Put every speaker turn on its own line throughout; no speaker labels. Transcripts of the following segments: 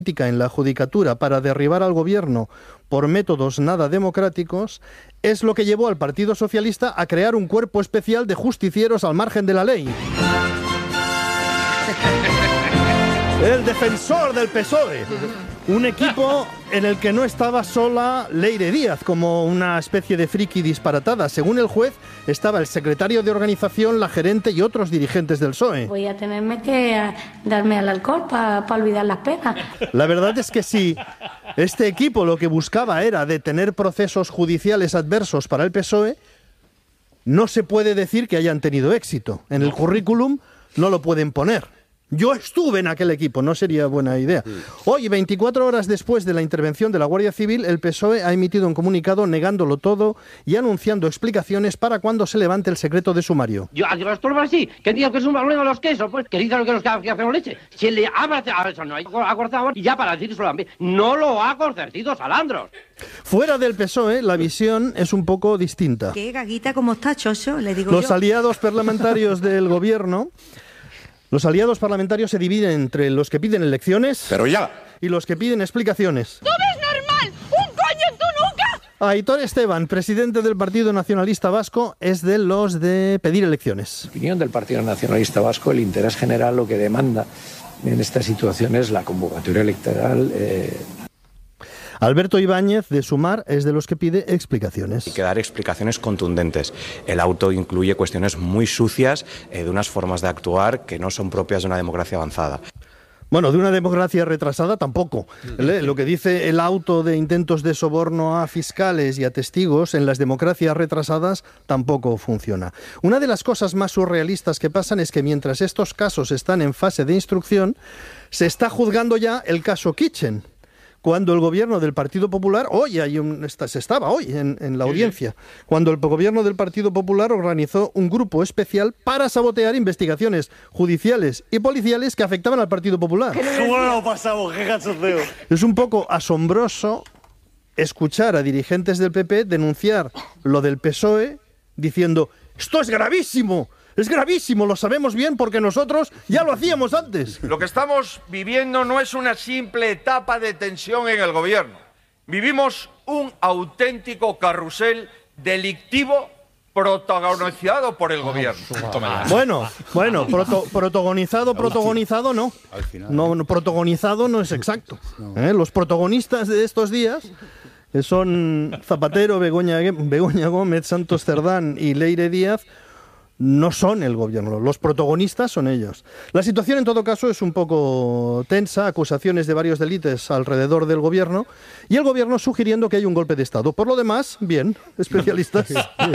en la judicatura para derribar al gobierno por métodos nada democráticos es lo que llevó al Partido Socialista a crear un cuerpo especial de justicieros al margen de la ley. El defensor del PSOE. Un equipo en el que no estaba sola Leire Díaz como una especie de friki disparatada. Según el juez, estaba el secretario de organización, la gerente y otros dirigentes del PSOE.
Voy a tenerme que darme al alcohol para olvidar las penas.
La verdad es que si este equipo lo que buscaba era detener procesos judiciales adversos para el PSOE, no se puede decir que hayan tenido éxito. En el currículum no lo pueden poner. Yo estuve en aquel equipo, no sería buena idea. Hoy, 24 horas después de la intervención de la Guardia Civil, el PSOE ha emitido un comunicado negándolo todo y anunciando explicaciones para cuando se levante el secreto de sumario.
Yo esto es así, que digo que es un problema de los quesos, pues que dicen que los que hacen leche. Si le ha eso no hay acortado y ya para decir solamente, no lo ha concedido Salandros.
Fuera del PSOE, la visión es un poco distinta.
Qué gaguita como está, Chocho, le digo
Los
yo.
aliados parlamentarios del gobierno... Los aliados parlamentarios se dividen entre los que piden elecciones y los que piden explicaciones.
¡Tú ves normal! ¡Un coño tú nunca!
Aitor Esteban, presidente del Partido Nacionalista Vasco, es de los de pedir elecciones.
En la opinión del Partido Nacionalista Vasco, el interés general lo que demanda en esta situación es la convocatoria electoral.
Alberto Ibáñez, de Sumar, es de los que pide explicaciones.
Hay que dar explicaciones contundentes. El auto incluye cuestiones muy sucias de unas formas de actuar que no son propias de una democracia avanzada.
Bueno, de una democracia retrasada tampoco. Lo que dice el auto de intentos de soborno a fiscales y a testigos en las democracias retrasadas tampoco funciona. Una de las cosas más surrealistas que pasan es que mientras estos casos están en fase de instrucción, se está juzgando ya el caso Kitchen. Cuando el gobierno del Partido Popular, se estaba hoy en la audiencia, cuando el gobierno del Partido Popular organizó un grupo especial para sabotear investigaciones judiciales y policiales que afectaban al Partido Popular.
¿Cómo lo pasamos? ¡Qué cachondeo!
Es un poco asombroso escuchar a dirigentes del PP denunciar lo del PSOE diciendo «¡Esto es gravísimo! Es gravísimo, lo sabemos bien porque nosotros ya lo hacíamos antes».
Lo que estamos viviendo no es una simple etapa de tensión en el gobierno. Vivimos un auténtico carrusel delictivo protagonizado por el gobierno.
Bueno, protagonizado no. No, protagonizado no es exacto. Los protagonistas de estos días, que son Zapatero, Begoña Gómez, Santos Cerdán y Leire Díaz, no son el gobierno, los protagonistas son ellos. La situación en todo caso es un poco tensa, acusaciones de varios delitos alrededor del gobierno y el gobierno sugiriendo que hay un golpe de Estado. Por lo demás, bien, especialistas.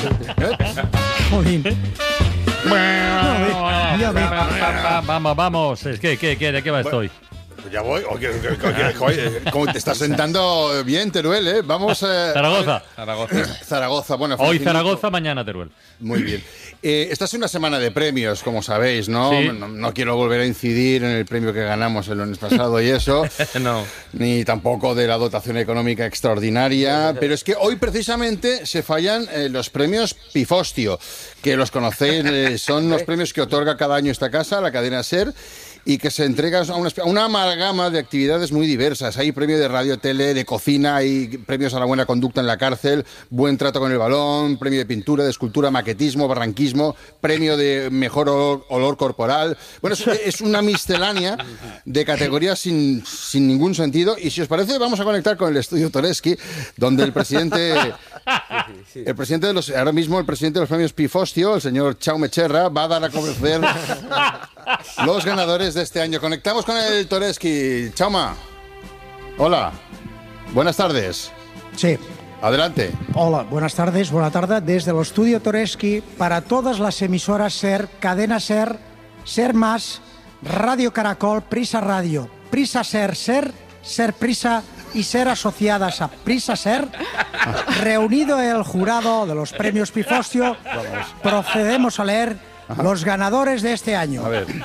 Vamos, ¿de qué va esto hoy?
Ya voy. Como te estás sentando bien, Teruel, ¿eh? Vamos Zaragoza. Bueno,
hoy Zaragoza, mañana Teruel.
Muy bien. Esta es una semana de premios, como sabéis, ¿no?
Sí.
No quiero volver a incidir en el premio que ganamos el lunes pasado y eso.
No.
Ni tampoco de la dotación económica extraordinaria. Pero es que hoy precisamente se fallan los premios Pifostio, que los conocéis, son los premios que otorga cada año esta casa, la cadena SER, y que se entrega a una amalgama de actividades muy diversas. Hay premio de radio, tele, de cocina, hay premios a la buena conducta en la cárcel, buen trato con el balón, premio de pintura, de escultura, maquetismo, barranquismo, premio de mejor olor corporal. Bueno, es una miscelánea de categorías sin ningún sentido. Y si os parece, vamos a conectar con el estudio Toreschi, donde el presidente de los premios Pifostio, el señor Chaume Cherra, va a dar a conocer los ganadores de este año. Conectamos con el Toreschi. Chauma. Hola. Buenas tardes.
Sí.
Adelante.
Hola, buenas tardes, buena tarde. Desde el estudio Toreschi, para todas las emisoras SER, Cadena SER, SER Más, Radio Caracol, Prisa Radio, Prisa SER, SER Prisa y SER asociadas a Prisa SER, reunido el jurado de los premios Pifostio, procedemos a leer los ganadores de este año.
A ver.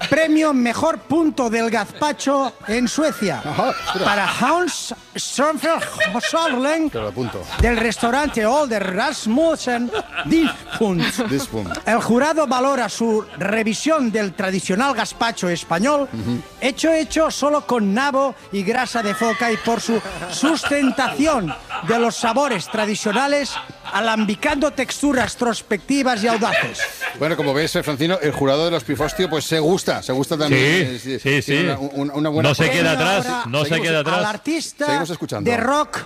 premio Mejor Punto del Gazpacho en Suecia para Hans Strömfeldt del restaurante Older Rasmussen Dispunt. El jurado valora su revisión del tradicional gazpacho español, hecho solo con nabo y grasa de foca, y por su sustentación de los sabores tradicionales, alambicando texturas trospectivas y audaces.
Bueno, como ves, Francino, el jurado de los Pifostio pues se gusta también.
Sí.
Una buena
no se queda atrás,
Al artista de rock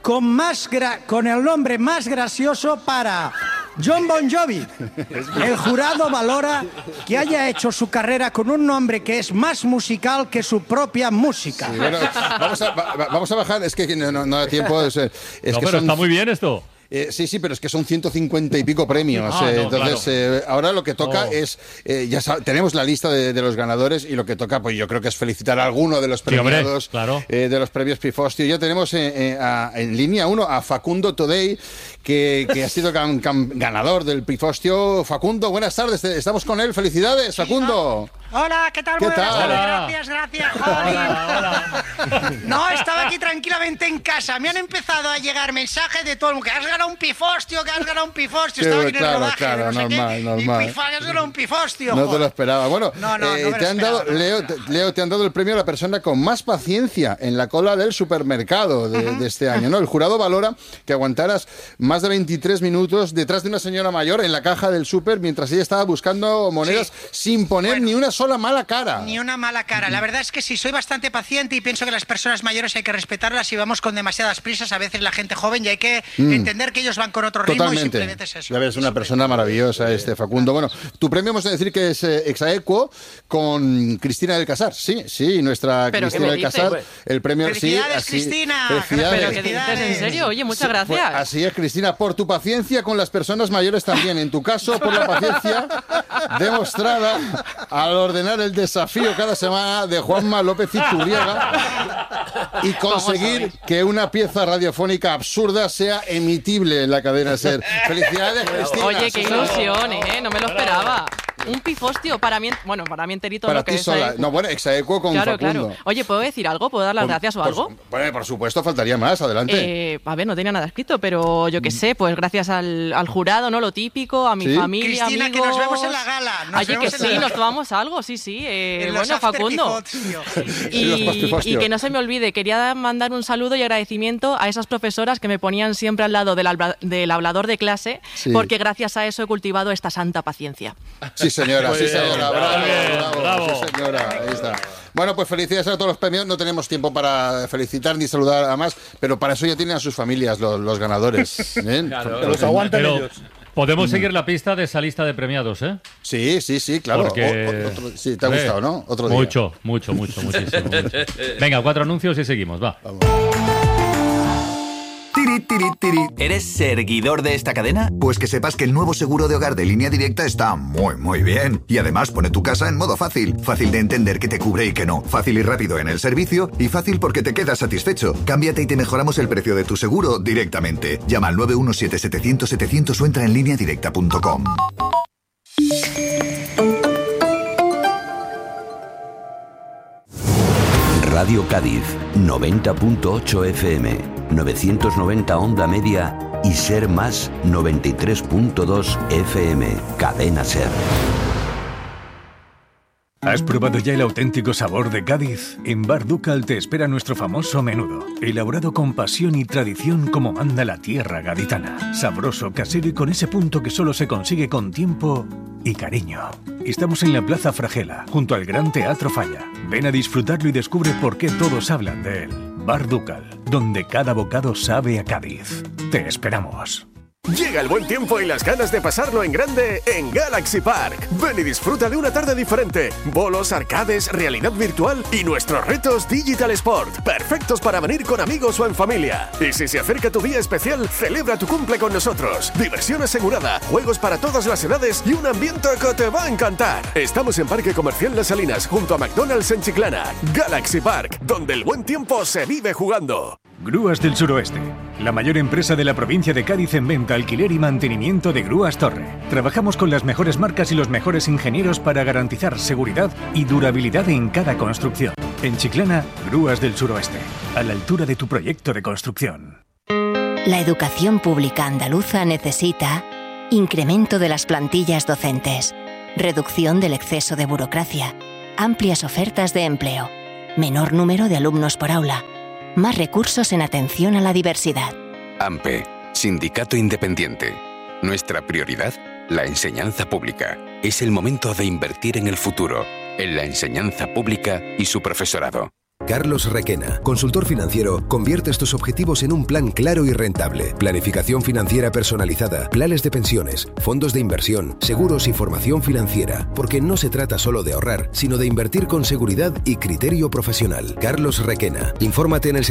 con el nombre más gracioso para John Bon Jovi. El jurado valora que haya hecho su carrera con un nombre que es más musical que su propia música.
Sí, bueno, vamos a bajar, es que no da tiempo.
Pero está muy bien esto.
Sí, pero es que son 150 y pico premios. Entonces, ahora lo que toca es, tenemos la lista de los ganadores, y lo que toca, pues yo creo que es felicitar a alguno de los premiados, de los premios Pifostio. Ya tenemos en línea 1 a Facundo Todei, que ha sido ganador del Pifostio. Facundo, buenas tardes, estamos con él. Felicidades, Facundo.
Hola, ¿qué tal? Buenas tardes. Gracias,
Hola.
No, estaba aquí tranquilamente en casa. Me han empezado a llegar mensajes de todo el mundo. Que has ganado un Pifostio, Estaba aquí en el rodaje.
Claro, normal.
Y has ganado un Pifostio.
No te lo esperaba. Bueno,
Leo,
te han dado el premio a la persona con más paciencia en la cola del supermercado de este año, ¿no? El jurado valora que aguantaras más de 23 minutos detrás de una señora mayor en la caja del súper mientras ella estaba buscando monedas sin poner ni una sola mala cara.
Ni una mala cara. La verdad es que sí, soy bastante paciente y pienso que las personas mayores hay que respetarlas, y vamos con demasiadas prisas a veces la gente joven, y hay que entender que ellos van con otro ritmo.
Totalmente.
Y simplemente es eso.
Ya ves, una persona maravillosa Facundo. Bueno, tu premio hemos de decir que es exaequo con Cristina del Casar. Sí, nuestra Cristina del Casar. El premio,
¡Felicidades, Cristina!
Felicidades.
¿Pero qué dices? ¿En serio? Oye, muchas gracias.
Pues así es, Cristina, por tu paciencia con las personas mayores también. En tu caso, por la paciencia demostrada al ordenar el desafío cada semana de Juanma López Iturriaga y conseguir que una pieza radiofónica absurda sea emitible en la cadena SER. ¡Felicidades, Cristina!
Oye, qué ilusión, no me lo esperaba. Un Pifostio para mí enterito.
Para
lo que
ti
es
sola.
ahí.
No, bueno, exaequo con Facundo.
Claro. Oye, ¿puedo decir algo? ¿Puedo dar las gracias o algo?
Por supuesto, faltaría más. Adelante.
A ver, no tenía nada escrito, pero yo qué sé, pues gracias al jurado, ¿no? Lo típico, a mi familia,
Cristina,
amigos.
que nos vemos en la gala.
Oye, que sí, nos tomamos algo, sí. Bueno, Facundo. Y que no se me olvide, quería mandar un saludo y agradecimiento a esas profesoras que me ponían siempre al lado del hablador de clase, porque gracias a eso he cultivado esta santa paciencia.
Sí, señora,
Bravo.
Sí, señora, ahí está. Bueno, pues felicidades a todos los premios. No tenemos tiempo para felicitar ni saludar a más, pero para eso ya tienen a sus familias los ganadores.
Claro, los aguantan ellos.
Podemos seguir la pista de esa lista de premiados, ¿eh?
Sí, claro.
Porque...
sí, te ha gustado, ¿no? Otro día.
Muchísimo. Venga, 4 anuncios y seguimos, va.
Vamos.
¿Eres seguidor de esta cadena? Pues que sepas que el nuevo seguro de hogar de Línea Directa está muy bien. Y además pone tu casa en modo fácil. Fácil de entender qué te cubre y qué no. Fácil y rápido en el servicio. Y fácil porque te quedas satisfecho. Cámbiate y te mejoramos el precio de tu seguro directamente. Llama al 917-700-700 o entra en lineadirecta.com.
Radio Cádiz, 90.8 FM, 990 onda media y Ser Más 93.2 FM, cadena Ser.
¿Has probado ya el auténtico sabor de Cádiz? En Bar Ducal te espera nuestro famoso menudo, elaborado con pasión y tradición como manda la tierra gaditana. Sabroso, casero y con ese punto que solo se consigue con tiempo y cariño. Estamos en la Plaza Fragela, junto al Gran Teatro Falla. Ven a disfrutarlo y descubre por qué todos hablan de él. Bar Ducal, donde cada bocado sabe a Cádiz. Te esperamos.
Llega el buen tiempo y las ganas de pasarlo en grande en Galaxy Park. Ven y disfruta de una tarde diferente. Bolos, arcades, realidad virtual y nuestros retos Digital Sport. Perfectos para venir con amigos o en familia. Y si se acerca tu día especial, celebra tu cumple con nosotros. Diversión asegurada, juegos para todas las edades y un ambiente que te va a encantar. Estamos en Parque Comercial Las Salinas, junto a McDonald's en Chiclana. Galaxy Park, donde el buen tiempo se vive jugando.
Grúas del Suroeste, la mayor empresa de la provincia de Cádiz en venta, alquiler y mantenimiento de grúas Torre. Trabajamos con las mejores marcas y los mejores ingenieros para garantizar seguridad y durabilidad en cada construcción. En Chiclana, Grúas del Suroeste, a la altura de tu proyecto de construcción.
La educación pública andaluza necesita incremento de las plantillas docentes, reducción del exceso de burocracia, amplias ofertas de empleo, menor número de alumnos por aula, más recursos en atención a la diversidad.
AMPE, Sindicato Independiente. Nuestra prioridad, la enseñanza pública. Es el momento de invertir en el futuro, en la enseñanza pública y su profesorado.
Carlos Requena, consultor financiero, conviertes tus objetivos en un plan claro y rentable. Planificación financiera personalizada, planes de pensiones, fondos de inversión, seguros y formación financiera. Porque no se trata solo de ahorrar, sino de invertir con seguridad y criterio profesional. Carlos Requena. Infórmate en el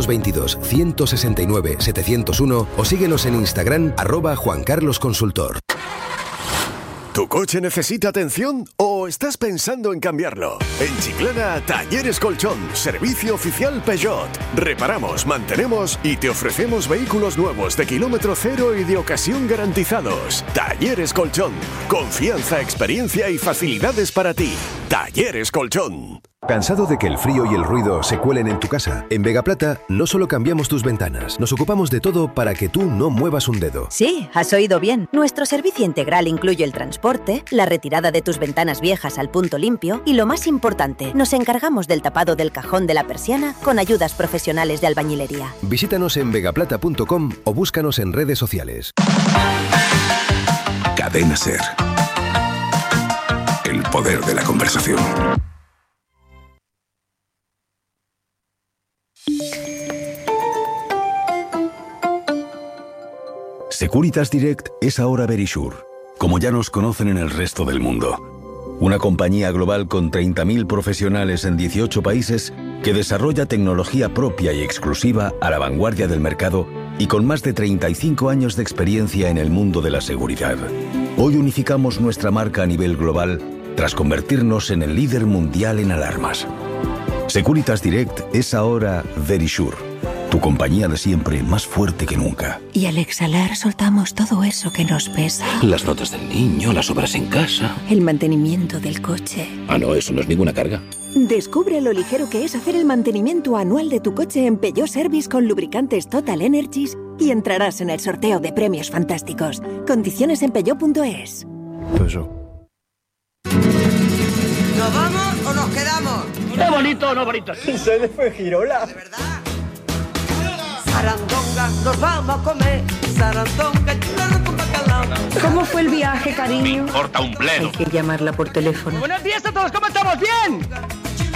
722-169-701 o síguenos en Instagram @JuanCarlosConsultor.
¿Tu coche necesita atención o estás pensando en cambiarlo? En Chiclana, Talleres Colchón, servicio oficial Peugeot. Reparamos, mantenemos y te ofrecemos vehículos nuevos de kilómetro cero y de ocasión garantizados. Talleres Colchón, confianza, experiencia y facilidades para ti. Talleres Colchón.
¿Cansado de que el frío y el ruido se cuelen en tu casa? En Vegaplata no solo cambiamos tus ventanas, nos ocupamos de todo para que tú no muevas un dedo.
Sí, has oído bien. Nuestro servicio integral incluye el transporte, la retirada de tus ventanas viejas al punto limpio y, lo más importante, nos encargamos del tapado del cajón de la persiana con ayudas profesionales de albañilería.
Visítanos en vegaplata.com o búscanos en redes sociales.
Cadena SER. El poder de la conversación.
Securitas Direct es ahora Verisure, como ya nos conocen en el resto del mundo. Una compañía global con 30.000 profesionales en 18 países que desarrolla tecnología propia y exclusiva a la vanguardia del mercado y con más de 35 años de experiencia en el mundo de la seguridad. Hoy unificamos nuestra marca a nivel global tras convertirnos en el líder mundial en alarmas. Securitas Direct es ahora Verisure, tu compañía de siempre más fuerte que nunca.
Y al exhalar soltamos todo eso que nos pesa.
Las notas del niño, las obras en casa.
El mantenimiento del coche.
Ah, no, eso no es ninguna carga.
Descubre lo ligero que es hacer el mantenimiento anual de tu coche en Peugeot Service con lubricantes Total Energies y entrarás en el sorteo de premios fantásticos. Condiciones en peugeot.es.
¿Nos vamos o nos quedamos?
¡Qué bonito, no bonito!
Se le fue Girola. ¿De verdad? Sarandonga, nos vamos a comer. Sarandonga, chulano con bacalao.
¿Cómo fue el viaje, cariño?
Me importa un bledo.
Hay que llamarla por teléfono.
¡Buenos días a todos! ¿Cómo estamos? ¿Bien?